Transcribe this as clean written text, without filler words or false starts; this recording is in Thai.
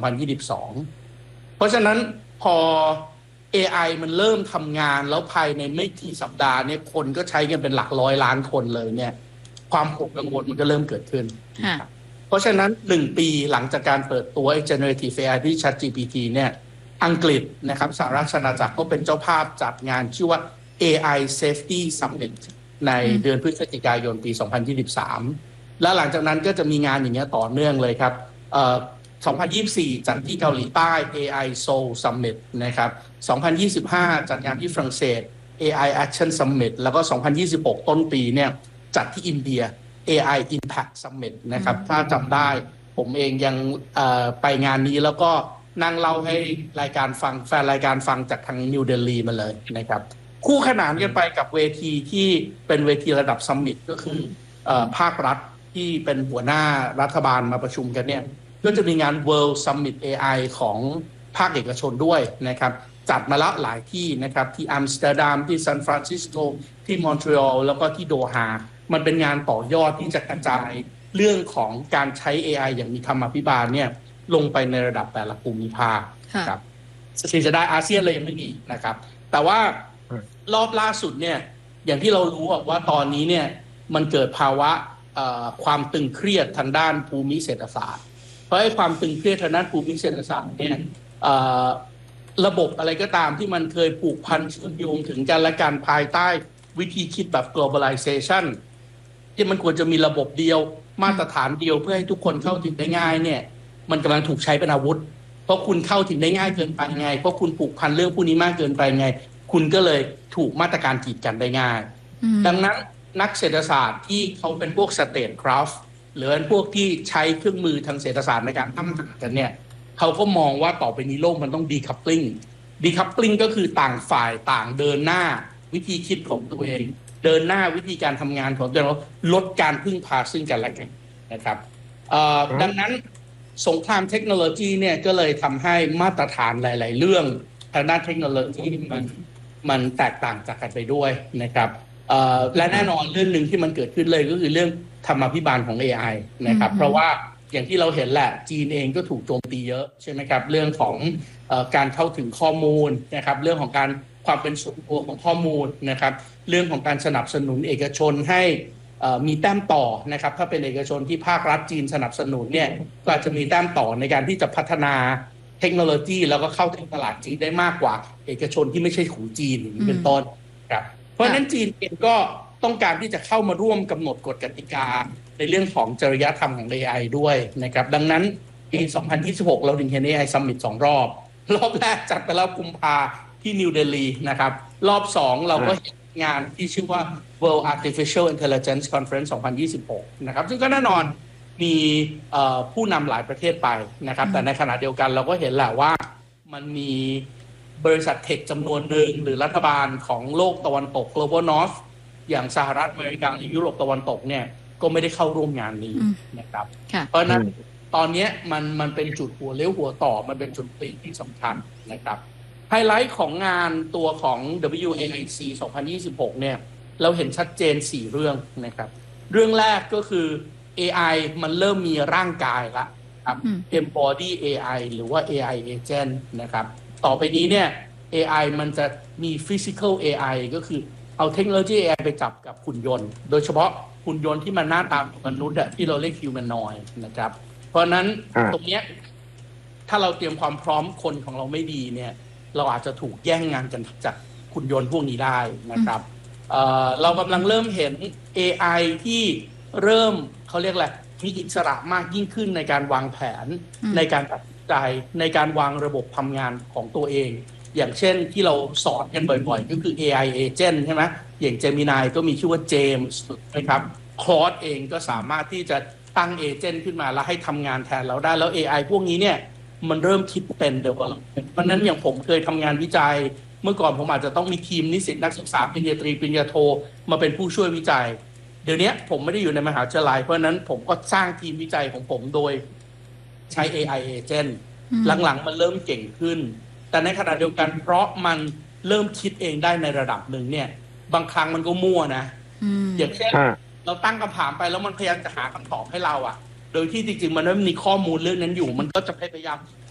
2022 เพราะฉะนั้นพอ AI มันเริ่มทำงานแล้วภายในไม่กี่สัปดาห์เนี่ยคนก็ใช้กันเป็นหลักร้อยล้านคนเลยเนี่ยความกังวลมันก็เริ่มเกิดขึ้นเพราะฉะนั้น1 ปีหลังจากการเปิดตัว Generative AI ที่ ChatGPT เนี่ยอังกฤษนะครับสหราชอาณาจักรก็เป็นเจ้าภาพจัดงานชื่อว่า AI Safety Summit ในเดือนพฤศจิกายนปี 2023 แล้วหลังจากนั้นก็จะมีงานอย่างเงี้ยต่อเนื่องเลยครับ2024 จัดที่เกาหลีใต้ AI Seoul Summit นะครับ2025 จัดงานที่ฝรั่งเศส AI Action Summit แล้วก็ 2026 ต้นปีเนี่ยจัดที่อินเดีย AI Impact Summit นะครับถ้าจำได้ผมเองยังไปงานนี้แล้วก็นั่งเล่าให้รายการฟังแฟนรายการฟังจากทางนิวเดลีมาเลยนะครับคู่ขนานกันไปกับเวทีที่เป็นเวทีระดับซัมมิตก็คือภาครัฐที่เป็นหัวหน้ารัฐบาลมาประชุมกันเนี่ยก็จะมีงาน World Summit AI ของภาคเอกชนด้วยนะครับจัดมาแล้วหลายที่นะครับที่อัมสเตอร์ดัมที่ซานฟรานซิสโกที่มอนทรีออลแล้วก็ที่โดฮามันเป็นงานต่อยอดที่จะกระจายเรื่องของการใช้ AI อย่างมีธรรมาภิบาลเนี่ยลงไปในระดับแต่ละภูมิภาคครับที่จะได้อาเซียนเลยยังไม่มีนะครับแต่ว่ารอบล่าสุดเนี่ยอย่างที่เรารู้ว่าตอนนี้เนี่ยมันเกิดภาวะความตึงเครียดทางด้านภูมิเศรษฐศาสตร์เพราะไอ้ความตึงเครียดทางด้านภูมิเศรษฐศาสตร์เนี่ยระบบอะไรก็ตามที่มันเคยผูกพันเชื่อมโยงถึงกันและกันภายใต้วิธีคิดแบบ globalization ที่มันควรจะมีระบบเดียวมาตรฐานเดียวเพื่อให้ทุกคนเข้าถึงได้ง่ายเนี่ยมันกำลังถูกใช้เป็นอาวุธเพราะคุณเข้าถึงได้ง่ายเกินไปไงเพราะคุณผูกพันเรื่องพวกนี้มากเกินไปไงคุณก็เลยถูกมาตรการกีดกันได้ง่ายดังนั้นนักเศรษฐศาสตร์ที่เขาเป็นพวก statecraft หรือเป็นพวกที่ใช้เครื่องมือทางเศรษฐศาสตร์ในการตั้งหากันเนี่ยเขาก็มองว่าต่อไปนี้โลกมันต้อง decoupling ก็คือต่างฝ่ายต่างเดินหน้าวิธีคิดของตัวเองเดินหน้าวิธีการทำงานของตัวเองลดการพึ่งพาซึ่งกันและกันนะครับดังนั้นสงครามเทคโนโลยีเนี่ยก็เลยทำให้มาตรฐานหลายๆเรื่องทางด้านเทคโนโลยีมันแตกต่างจากกันไปด้วยนะครับและแน่นอนเรื่องหนึ่งที่มันเกิดขึ้นเลยก็คือเรื่องธรรมาภิบาลของ AI นะครับเพราะว่าอย่างที่เราเห็นแหละจีนเองก็ถูกโจมตีเยอะใช่ไหมครับเรื่องของการเข้าถึงข้อมูลนะครับเรื่องของการความเป็นส่วนตัวของข้อมูลนะครับเรื่องของการสนับสนุนเอกชนให้มีแต้มต่อนะครับถ้าเป็นเอกชนที่ภาครัฐจีนสนับสนุนเนี่ยก็อาจจะมีแต้มต่อในการที่จะพัฒนาเทคโนโลยีแล้วก็เข้าถึงตลาดจีนได้มากกว่าเอกชนที่ไม่ใช่ของจีนอย่างนี้เป็นต้นครับเพราะฉะนั้นจีนเองก็ต้องการที่จะเข้ามาร่วมกำหนดกฎกติกาในเรื่องของจริยธรรมของ AI ด้วยนะครับดังนั้นปี 2026 เราถึงเห็น AI Summit 2 รอบแรกจัดไปแล้วกุมภาที่นิวเดลีนะครับรอบ2เราก็เห็นงานที่ชื่อว่า World Artificial Intelligence Conference 2026 นะครับซึ่งก็แน่นอนมีผู้นำหลายประเทศไปนะครับแต่ในขณะเดียวกันเราก็เห็นแหละว่ามันมีบริษัทเทคจำนวนหนึ่งหรือรัฐบาลของโลกตะวันตก Global North อย่างสหรัฐอเมริกาหรือยุโรปตะวันตกเนี่ยก็ไม่ได้เข้าร่วมงานนี้นะครับเพราะนั้นตอนนี้มันเป็นจุดหัวเลี้ยวหัวต่อมันเป็นจุดเปลี่ยนที่สำคัญนะครับไฮไลท์ของงานตัวของ WAIC 2026 เนี่ยเราเห็นชัดเจน4เรื่องนะครับเรื่องแรกก็คือ AI มันเริ่มมีร่างกายละครับ Embody AI หรือว่า AI Agent นะครับต่อไปนี้เนี่ย AI มันจะมี Physical AI ก็คือเอาเทคโนโลยี AI ไปจับกับหุ่นยนต์โดยเฉพาะหุ่นยนต์ที่มันหน้าตาเหมือนมนุษย์ที่เราเรียก humanoid นะครับเพราะนั้นตรงนี้ถ้าเราเตรียมความพร้อมคนของเราไม่ดีเนี่ยเราอาจจะถูกแย่งงานกันจากหุ่นยนต์พวกนี้ได้นะครับเรากำลังเริ่มเห็น AI ที่เริ่มเขาเรียกอะไรมีอิสระมากยิ่งขึ้นในการวางแผนในการตัดสินใจในการวางระบบทำงานของตัวเองอย่างเช่นที่เราสอนกันบ่อยๆก็คือ AI Agent ใช่ไหมอย่าง Gemini ก็มีชื่อว่า James นะครับ Claude เองก็สามารถที่จะตั้งเอเจนต์ขึ้นมาแล้วให้ทำงานแทนเราได้แล้ว AI พวกนี้เนี่ยมันเริ่มคิดเป็น development เพราะนั้นอย่างผมเคยทำงานวิจัยเมื่อก่อนผมอาจจะต้องมีทีมนิสิตนักศึกษาปริญญาตรีปริญญาโทมาเป็นผู้ช่วยวิจัยเดี๋ยวนี้ผมไม่ได้อยู่ในมหาวิทยาลัยเพราะนั้นผมก็สร้างทีมวิจัยของผมโดยใช้ AI Agent หลังๆมันเริ่มเก่งขึ้นแต่ในขณะเดียวกันเพราะมันเริ่มคิดเองได้ในระดับหนึ่งเนี่ยบางครั้งมันก็มั่วนะอย่างเช่นเราตั้งคำถามไปแล้วมันพยายามจะหาคำตอบให้เราโดยที่จริงๆมันไม่มีข้อมูลเรื่องนั้นอยู่มันก็จะพยายาม